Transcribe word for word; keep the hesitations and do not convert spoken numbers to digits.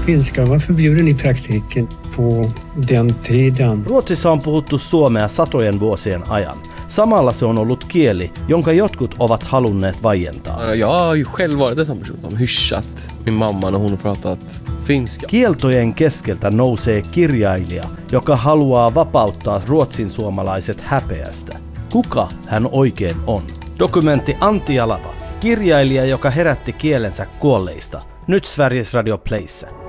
Finska var förbjuden i praktiken på den tiden. Ruotsissa on puhuttu suomea satojen vuosien ajan. Samalla se on ollut kieli, jonka jotkut ovat halunneet vaientaa. Jag har ju själv varit en sån person som hyschat min mamma när hon har pratat finska. Kieltojen keskeltä nousee kirjailija, joka haluaa vapauttaa ruotsin suomalaiset häpeästä. Kuka hän oikein on? Dokumentti Antti Jalava, kirjailija, joka herätti kielensä kuolleista. Nyt Sveriges Radio Playssä.